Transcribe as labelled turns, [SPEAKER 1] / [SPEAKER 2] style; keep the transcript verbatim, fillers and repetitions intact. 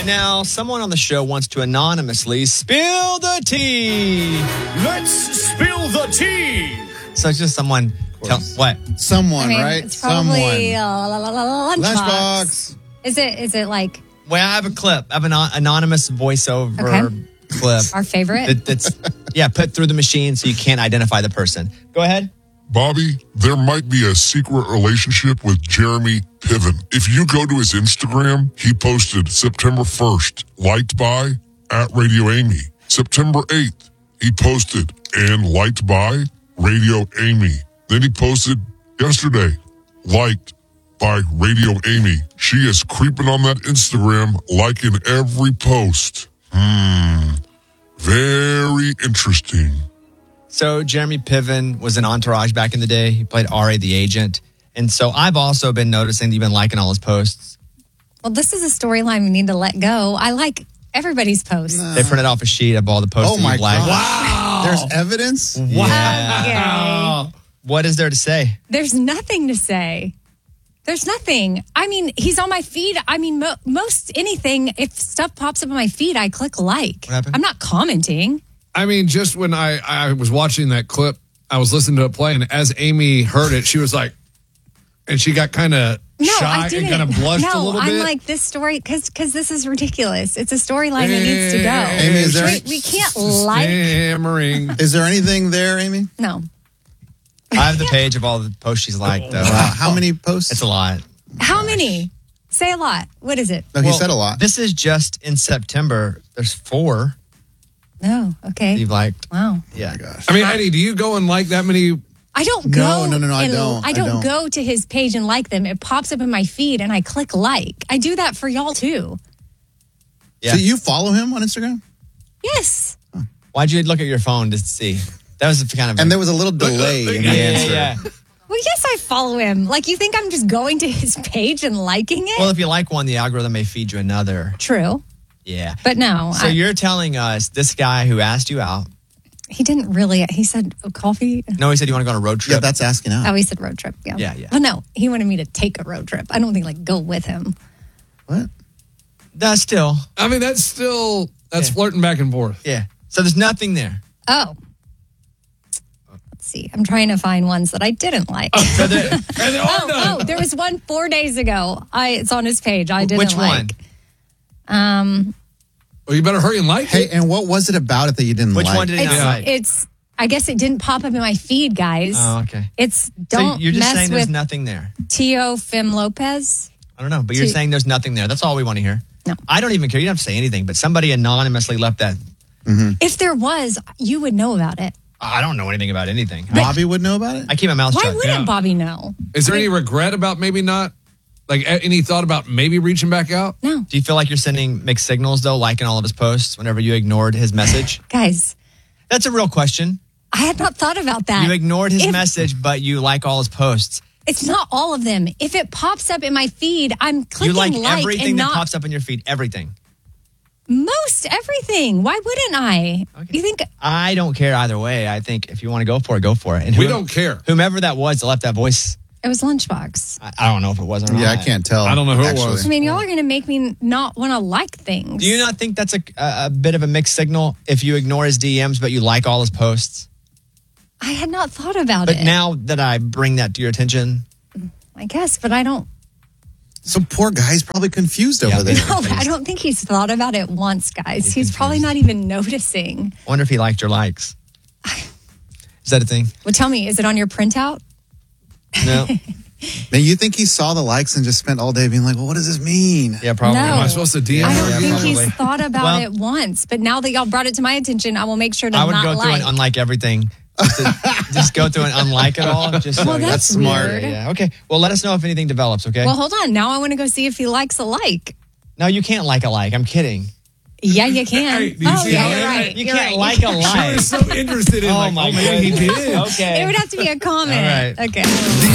[SPEAKER 1] Now, someone on the show wants to anonymously spill the tea.
[SPEAKER 2] Let's spill the tea.
[SPEAKER 1] So it's just someone. Tell, what?
[SPEAKER 3] Someone,
[SPEAKER 4] I mean,
[SPEAKER 3] right?
[SPEAKER 4] it's probably
[SPEAKER 3] Someone.
[SPEAKER 4] uh, lunchbox.
[SPEAKER 3] Lunchbox.
[SPEAKER 4] Is it? Is it like
[SPEAKER 1] Well, I have a clip. I have an an- anonymous voiceover
[SPEAKER 4] Okay.
[SPEAKER 1] clip.
[SPEAKER 4] our favorite?
[SPEAKER 1] That, that's yeah, put through the machine so you can't identify the person. Go ahead.
[SPEAKER 5] Bobby, there might be a secret relationship with Jeremy Piven. If you go to his Instagram, he posted September first, liked by at Radio Amy. September eighth, he posted and liked by Radio Amy. Then he posted yesterday, liked by Radio Amy. She is creeping on that Instagram, liking every post. Hmm. Very interesting.
[SPEAKER 1] So Jeremy Piven was in Entourage back in the day. He played R A the agent. And so I've also been noticing that you've been liking all his posts.
[SPEAKER 4] Well, this is a storyline we need to let go. I like everybody's posts.
[SPEAKER 1] They printed off a sheet of all the posts
[SPEAKER 3] Oh
[SPEAKER 1] that
[SPEAKER 3] my
[SPEAKER 1] you've liked.
[SPEAKER 3] God.
[SPEAKER 1] Wow.
[SPEAKER 3] There's evidence?
[SPEAKER 1] Yeah.
[SPEAKER 4] Okay.
[SPEAKER 1] What is there to say?
[SPEAKER 4] There's nothing to say. There's nothing. I mean, he's on my feed. I mean, mo- most anything, if stuff pops up on my feed, I click like.
[SPEAKER 1] What happened?
[SPEAKER 4] I'm not commenting.
[SPEAKER 6] I mean, just when I, I was watching that clip, I was listening to it play, and as Amy heard it, she was like, and she got kind of
[SPEAKER 4] No,
[SPEAKER 6] shy
[SPEAKER 4] I
[SPEAKER 6] and
[SPEAKER 4] didn't.
[SPEAKER 6] kind of blushed
[SPEAKER 4] no,
[SPEAKER 6] a little
[SPEAKER 4] I'm
[SPEAKER 6] bit.
[SPEAKER 4] like, this story, because because this is ridiculous. It's a storyline that needs to go.
[SPEAKER 3] Amy, is there
[SPEAKER 4] we,
[SPEAKER 3] any-
[SPEAKER 4] we can't like.
[SPEAKER 6] Stammering.
[SPEAKER 3] Is there anything there, Amy?
[SPEAKER 4] No.
[SPEAKER 1] I have the page of all the posts she's liked, though.
[SPEAKER 3] Wow. How many posts?
[SPEAKER 1] It's a lot.
[SPEAKER 4] How many? Say a lot. What is it?
[SPEAKER 3] No, he
[SPEAKER 1] Well,
[SPEAKER 3] said a lot.
[SPEAKER 1] This is just in September. There's four
[SPEAKER 4] No. Okay.
[SPEAKER 1] you've liked.
[SPEAKER 4] Wow.
[SPEAKER 1] Yeah.
[SPEAKER 6] I mean, Eddie, do you go and like that many?
[SPEAKER 4] I don't
[SPEAKER 3] No,
[SPEAKER 4] go.
[SPEAKER 3] no, no, no, I
[SPEAKER 4] and-
[SPEAKER 3] don't.
[SPEAKER 4] I
[SPEAKER 3] I
[SPEAKER 4] don't
[SPEAKER 3] don't.
[SPEAKER 4] go to his page and like them. It pops up in my feed and I click like. I do that for y'all too.
[SPEAKER 1] Yeah.
[SPEAKER 3] So you follow him on Instagram?
[SPEAKER 4] Yes.
[SPEAKER 1] Why'd you look at your phone to see? That was kind of.
[SPEAKER 3] And there was a little delay in the
[SPEAKER 1] yeah,
[SPEAKER 3] answer.
[SPEAKER 1] yeah.
[SPEAKER 4] Well, yes, I follow him. Like, you think I'm just going to his page and liking it?
[SPEAKER 1] Well, if you like one, the algorithm may feed you another.
[SPEAKER 4] True.
[SPEAKER 1] Yeah.
[SPEAKER 4] But no.
[SPEAKER 1] So
[SPEAKER 4] I,
[SPEAKER 1] you're telling us this guy who asked you out.
[SPEAKER 4] he didn't really. He said oh, coffee.
[SPEAKER 1] No, he said you want to go on a road trip.
[SPEAKER 3] Yeah, that's asking out.
[SPEAKER 4] Oh, he said road trip. Yeah.
[SPEAKER 1] Yeah, yeah.
[SPEAKER 4] Well, no, he wanted me to take a road trip. I don't think like go with him.
[SPEAKER 3] What?
[SPEAKER 1] That's still.
[SPEAKER 6] I mean, that's still that's
[SPEAKER 1] Yeah.
[SPEAKER 6] flirting back and forth.
[SPEAKER 1] Yeah. So there's nothing there.
[SPEAKER 4] Oh. Let's see. I'm trying to find ones that I didn't like.
[SPEAKER 1] So there,
[SPEAKER 6] And they're all
[SPEAKER 4] Oh,
[SPEAKER 6] done.
[SPEAKER 4] oh, there was one four days ago. I it's on his page. I didn't
[SPEAKER 1] which
[SPEAKER 4] like.
[SPEAKER 1] one?
[SPEAKER 4] Um,
[SPEAKER 6] Well, you better hurry and like
[SPEAKER 3] Hey,
[SPEAKER 6] it.
[SPEAKER 3] and what was it about it that you didn't
[SPEAKER 1] Which
[SPEAKER 3] like?
[SPEAKER 1] one did he
[SPEAKER 4] it's
[SPEAKER 1] not like?
[SPEAKER 4] it's. I guess it didn't pop up in my feed, guys.
[SPEAKER 1] Oh, okay.
[SPEAKER 4] It's
[SPEAKER 1] So
[SPEAKER 4] don't
[SPEAKER 1] you're just
[SPEAKER 4] mess
[SPEAKER 1] saying there's
[SPEAKER 4] with
[SPEAKER 1] nothing there.
[SPEAKER 4] Tio Fim Lopez.
[SPEAKER 1] I don't know, but you're
[SPEAKER 4] T-
[SPEAKER 1] saying there's nothing there. That's all we want to hear.
[SPEAKER 4] No.
[SPEAKER 1] I don't even care. You don't have to say anything, but somebody anonymously left that.
[SPEAKER 4] If there was, you would know about it.
[SPEAKER 1] I don't know anything about anything.
[SPEAKER 3] Bobby would know about it?
[SPEAKER 1] I keep my mouth
[SPEAKER 4] Why
[SPEAKER 1] shut.
[SPEAKER 4] wouldn't
[SPEAKER 6] Yeah.
[SPEAKER 4] Bobby know?
[SPEAKER 6] Is there any regret about maybe not? Like a- any thought about maybe reaching back out?
[SPEAKER 4] No,
[SPEAKER 1] Do you feel like you're sending mixed signals, though, liking all of his posts whenever you ignored his message?
[SPEAKER 4] guys,
[SPEAKER 1] That's a real question.
[SPEAKER 4] I had not thought about that.
[SPEAKER 1] You ignored his
[SPEAKER 4] If-
[SPEAKER 1] message, but you like all his posts.
[SPEAKER 4] It's not all of them. If it pops up in my feed, I'm
[SPEAKER 1] You
[SPEAKER 4] clicking
[SPEAKER 1] like,
[SPEAKER 4] like,
[SPEAKER 1] everything
[SPEAKER 4] and
[SPEAKER 1] that
[SPEAKER 4] not
[SPEAKER 1] pops up in your feed. Everything.
[SPEAKER 4] most everything. Why wouldn't I? You think?
[SPEAKER 1] I don't care either way. I think if you want to go for it, go for it. And
[SPEAKER 6] We
[SPEAKER 1] who-
[SPEAKER 6] don't care.
[SPEAKER 1] Whomever that was that left that voice,
[SPEAKER 4] It was Lunchbox.
[SPEAKER 1] I, I don't know if it was or not.
[SPEAKER 3] Yeah, I can't tell.
[SPEAKER 6] I don't know who it
[SPEAKER 3] actually.
[SPEAKER 6] was.
[SPEAKER 4] I mean, y'all are going to make me not want to like things.
[SPEAKER 1] Do you not think that's a, a, a bit of a mixed signal if you ignore his D Ms, but you like all his posts?
[SPEAKER 4] I had not thought about
[SPEAKER 1] But
[SPEAKER 4] it.
[SPEAKER 1] now that I bring that to your attention,
[SPEAKER 4] I guess, but I don't.
[SPEAKER 3] So poor guy's probably confused over
[SPEAKER 1] Yeah,
[SPEAKER 3] there.
[SPEAKER 1] he's
[SPEAKER 4] No,
[SPEAKER 1] confused.
[SPEAKER 4] I don't think he's thought about it once, guys.
[SPEAKER 1] He's
[SPEAKER 4] He's, probably not even noticing.
[SPEAKER 1] I wonder if he liked your likes. Is that a thing?
[SPEAKER 4] Well, tell me, is it on your printout?
[SPEAKER 1] No.
[SPEAKER 3] Man, you think he saw the likes and just spent all day being like, well, what does this mean?
[SPEAKER 1] Yeah, probably.
[SPEAKER 4] No.
[SPEAKER 6] Am I supposed to D M
[SPEAKER 4] I
[SPEAKER 6] her?
[SPEAKER 4] don't
[SPEAKER 1] Yeah,
[SPEAKER 4] think
[SPEAKER 1] probably.
[SPEAKER 4] he's thought about
[SPEAKER 1] Well-
[SPEAKER 4] it once. But now that y'all brought it to my attention, I will make sure to
[SPEAKER 1] I would
[SPEAKER 4] not
[SPEAKER 1] go through
[SPEAKER 4] like.
[SPEAKER 1] and unlike everything. Just, to- just go through and unlike it all. Just so
[SPEAKER 4] Well,
[SPEAKER 1] you-
[SPEAKER 4] that's
[SPEAKER 3] smart.
[SPEAKER 4] weird.
[SPEAKER 1] Yeah, yeah. Okay. Well, let us know if anything develops, okay?
[SPEAKER 4] Well, hold on. Now I want to go see if he likes a like.
[SPEAKER 1] no, you can't like a like. I'm kidding.
[SPEAKER 4] Yeah, you can.
[SPEAKER 6] Hey, do you
[SPEAKER 4] oh,
[SPEAKER 6] see
[SPEAKER 4] yeah,
[SPEAKER 6] how
[SPEAKER 4] you're
[SPEAKER 6] that-
[SPEAKER 4] right.
[SPEAKER 1] You
[SPEAKER 4] You're
[SPEAKER 1] can't
[SPEAKER 4] right.
[SPEAKER 1] like a
[SPEAKER 6] She
[SPEAKER 1] like.
[SPEAKER 6] was so interested in
[SPEAKER 1] Oh,
[SPEAKER 6] like,
[SPEAKER 1] my
[SPEAKER 6] oh, maybe he
[SPEAKER 1] goodness.
[SPEAKER 6] did.
[SPEAKER 1] Okay.
[SPEAKER 4] It would have to be a comment.
[SPEAKER 1] All right.
[SPEAKER 4] Okay.
[SPEAKER 2] The